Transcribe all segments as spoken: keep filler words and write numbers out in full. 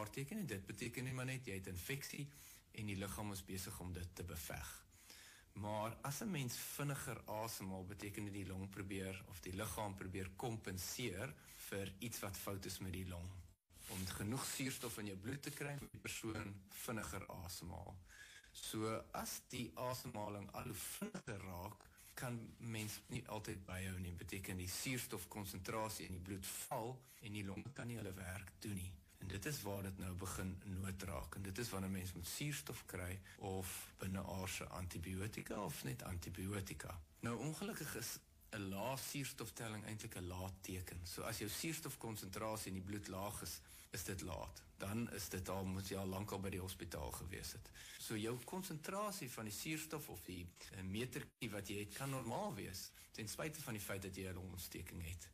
gevaarteken en dit beteken nie maar net jy het infeksie en die liggaam is besig om dit te beveg. Maar as 'n mens vinniger asemhaal, beteken dit die long probeer of die liggaam probeer kompenseer vir iets wat fout is met die long. Om genoeg suurstof in jou bloed te kry, moet die persoon vinniger asemhaal. So as die asemhaling al hoe vinniger raak, kan mens nie altyd byhou nie. Beteken die suurstofkonsentrasie in die bloed val en die longe kan nie hulle werk doen nie. En dit is waar dit nou begin noodraak. En dit is wanneer mens moet suurstof kry of binneaardse antibiotika of net antibiotika. Nou ongelukkig is 'n lae suurstoftelling eintlik 'n laat teken. So as jou suurstofkonsentrasie in die bloed laag is, is dit laat. Dan is dit al, moet jy al lankal by die hospitaal gewees het. So jou konsentrasie van die suurstof of die uh, metertjie wat jy het, kan normaal wees, ten spyte van die feit dat jy 'n longontsteking het.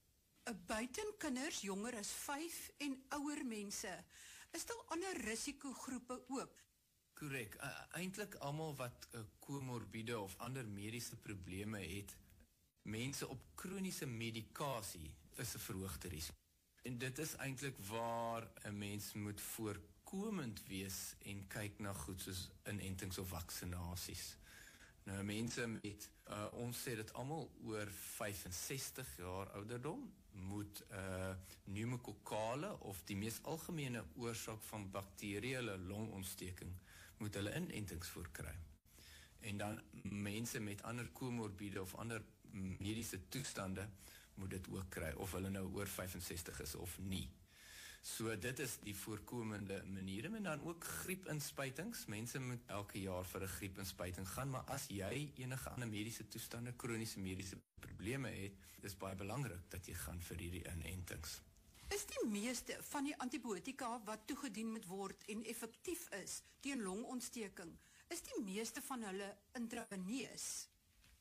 Buiten kinders jonger as vyf en ouer mense, is daar ander risikogroepe ook? Korrek, uh, eintlik almal wat uh, komorbide of ander mediese probleme het, mense op kroniese medikasie is 'n verhoogde risiko. En dit is eintlik waar 'n mens moet voorkomend wees en kyk na goed soos inentings of vaksinasies. Nou mense met, uh, ons sê dit almal oor vyf en sestig jaar ouderdom, moet uh, pneumokokale of die mees algemene oorsaak van bakterieële longontsteking, moet hulle inentings voorkry. En dan mense met ander komorbide of ander mediese toestande moet dit ook kry, of hulle nou oor vyf en sestig is of nie. So dit is die voorkomende maniere, en dan ook griepinspuitings. Mense moet elke jaar vir 'n griepinspuiting gaan, maar as jy enige ander mediese toestande, kroniese mediese probleme het, is baie belangrik dat jy gaan vir hierdie inentings. Is die meeste van die antibiotika wat toegedien moet word en effektief is teen longontsteking, is die meeste van hulle intraveneus?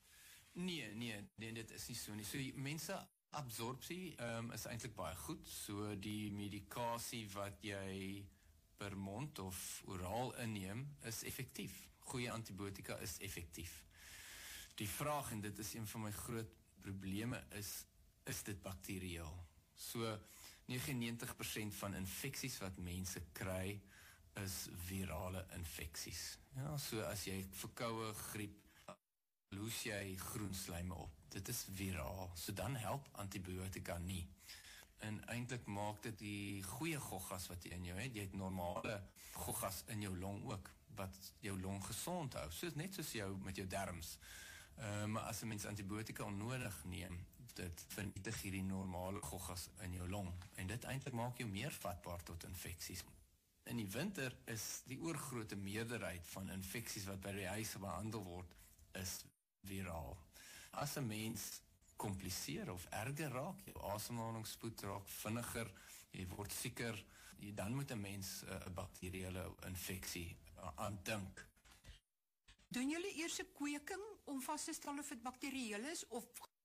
Nee, nee, nee, dit is nie so nie. So mense absorpsie um, is eintlik baie goed. So die medikasie wat jy per mond of oraal inneem is effektief. Goeie antibiotika is effektief. Die vraag, en dit is een van my groot probleme, is, is dit bakterieel? So negenennegentig persent van infeksies wat mense kry, is virale infeksies. Ja, so as jy verkoue, griep, loos jy groenslyme op. Dit is viraal, so dan help antibiotika nie. En eintlik maak dit die goeie goggas wat jy in jou het, jy het normale goggas in jou long ook, wat jou long gesond hou, so net soos jou met jou darms. Uh, maar as 'n mens antibiotika onnodig neem, dit vernietig hierdie normale goggas in jou long, en dit eintlik maak jou meer vatbaar tot infeksies. In die winter is die oorgrote meerderheid van infeksies wat by die huise behandel word, is viraal. As 'n mens kompliseer of erger raak, jou asemhalingsspoed raak vinniger, jy word sieker, dan moet 'n mens 'n uh, bakterieële infeksie uh, aan dink. Doen julle eers 'n kweking om vas te stel of dit bakterieel is, of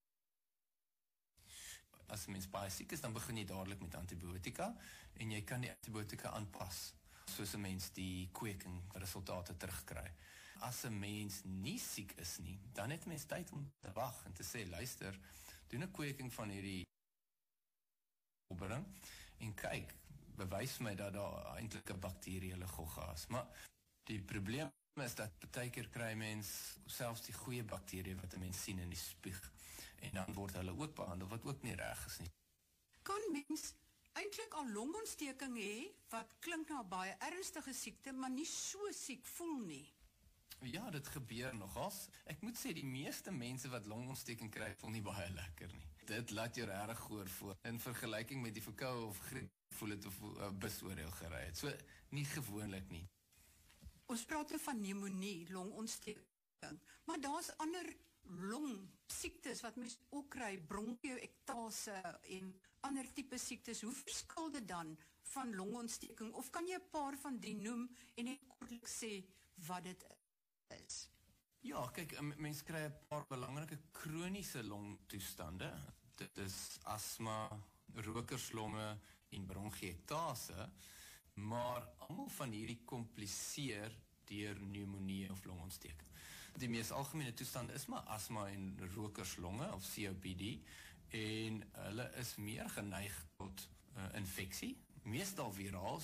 as 'n mens baie siek is, dan begin jy dadelik met antibiotika, en jy kan die antibiotika aanpas, soos 'n mens die kweking resultate terugkry. As 'n mens nie siek is nie, dan het mens tyd om te wag en te sê, luister, doen 'n kweking van hierdie opbring, en kyk, bewys my dat daar eintlik 'n bakterieële gogga is. Maar die probleem is dat baie keer kry mens selfs die goeie bakterieë wat 'n mens sien in die spuug, en dan word hulle ook behandel wat ook nie reg is nie. Kan mens eintlik al longontsteking hê wat klink na 'n baie ernstige siekte, maar nie so siek voel nie? Ja, dit gebeur nogals. Ek moet sê, die meeste mense wat longontsteking kry, voel nie baie lekker nie. Dit laat jou regtig goor voor. In vergelyking met die verkoue of griep, voel dit of uh, bus oor jou gery het. So, nie gewoonlik nie. Ons praat nou van pneumonie, longontsteking, maar daar's ander longsiektes wat mens ook kry, bronchioektase en ander tipe siektes. Hoe verskil dit dan van longontsteking? Of kan jy 'n paar van die noem en net kortlik sê wat dit is? Ja, kyk, mens kry 'n paar belangrike kroniese longtoestande. Dit is asma, rokerslonge en bronchiektase, maar almal van hierdie kompliseer deur pneumonie of longontsteking. Die mees algemene toestand is maar asma en rokerslonge of C O P D, en hulle is meer geneig tot uh, infeksie, meestal viraal,